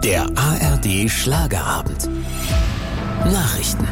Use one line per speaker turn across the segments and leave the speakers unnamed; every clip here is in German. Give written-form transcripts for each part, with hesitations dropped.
Der ARD Schlagerabend. Nachrichten.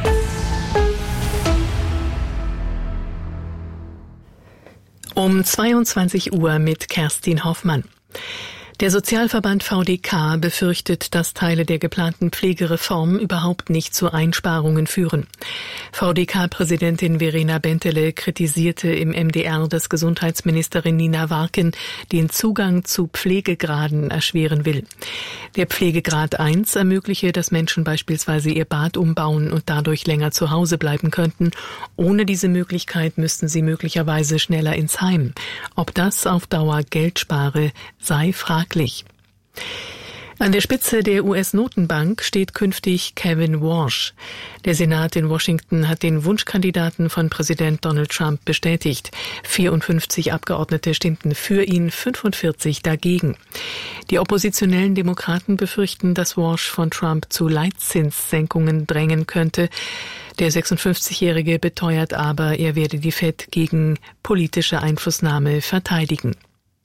Um 22 Uhr mit Kerstin Hoffmann. Der Sozialverband VDK befürchtet, dass Teile der geplanten Pflegereform überhaupt nicht zu Einsparungen führen. VDK-Präsidentin Verena Bentele kritisierte im MDR, dass Gesundheitsministerin Nina Warken den Zugang zu Pflegegraden erschweren will. Der Pflegegrad 1 ermögliche, dass Menschen beispielsweise ihr Bad umbauen und dadurch länger zu Hause bleiben könnten. Ohne diese Möglichkeit müssten sie möglicherweise schneller ins Heim. Ob das auf Dauer Geld spare, sei fraglich. An der Spitze der US-Notenbank steht künftig Kevin Warsh. Der Senat in Washington hat den Wunschkandidaten von Präsident Donald Trump bestätigt. 54 Abgeordnete stimmten für ihn, 45 dagegen. Die oppositionellen Demokraten befürchten, dass Warsh von Trump zu Leitzinssenkungen drängen könnte. Der 56-Jährige beteuert aber, er werde die Fed gegen politische Einflussnahme verteidigen.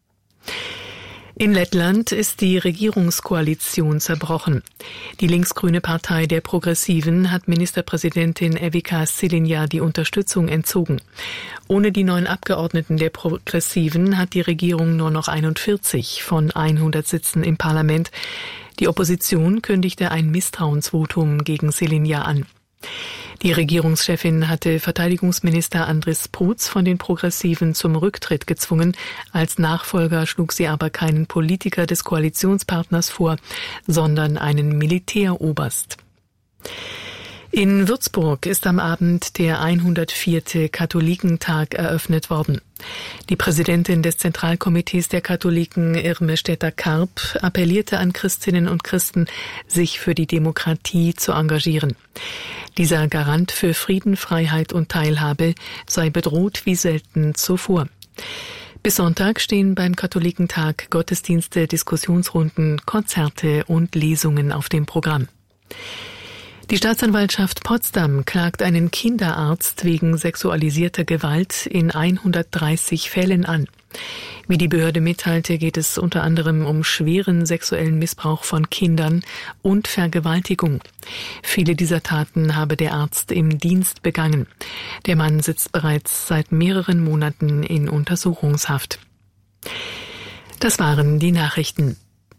In Lettland ist die Regierungskoalition zerbrochen. Die linksgrüne Partei der Progressiven hat Ministerpräsidentin Evika Šilinja die Unterstützung entzogen. Ohne die 9 Abgeordneten der Progressiven hat die Regierung nur noch 41 von 100 Sitzen im Parlament. Die Opposition kündigte ein Misstrauensvotum gegen Šilinja an. Die Regierungschefin hatte Verteidigungsminister Andris Prutz von den Progressiven zum Rücktritt gezwungen. Als Nachfolger schlug sie aber keinen Politiker des Koalitionspartners vor, sondern einen Militäroberst. In Würzburg ist am Abend der 104. Katholikentag eröffnet worden. Die Präsidentin des Zentralkomitees der Katholiken, Irme Stetter-Karp, appellierte an Christinnen und Christen, sich für die Demokratie zu engagieren. Dieser Garant für Frieden, Freiheit und Teilhabe sei bedroht wie selten zuvor. Bis Sonntag stehen beim Katholikentag Gottesdienste, Diskussionsrunden, Konzerte und Lesungen auf dem Programm. Die Staatsanwaltschaft Potsdam klagt einen Kinderarzt wegen sexualisierter Gewalt in 130 Fällen an. Wie die Behörde mitteilte, geht es unter anderem um schweren sexuellen Missbrauch von Kindern und Vergewaltigung. Viele dieser Taten habe der Arzt im Dienst begangen. Der Mann sitzt bereits seit mehreren Monaten in Untersuchungshaft. Das waren die Nachrichten.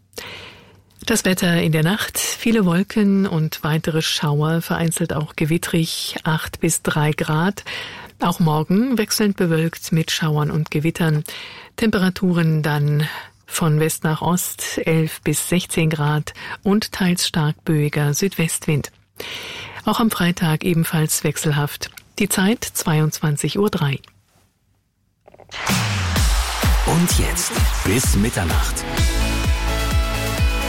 Das Wetter in der Nacht, viele Wolken und weitere Schauer, vereinzelt auch gewittrig, 8 bis 3 Grad. Auch morgen wechselnd bewölkt mit Schauern und Gewittern. Temperaturen dann von West nach Ost 11 bis 16 Grad und teils stark böiger Südwestwind. Auch am Freitag ebenfalls wechselhaft. Die Zeit 22:03 Uhr.
Und jetzt bis Mitternacht.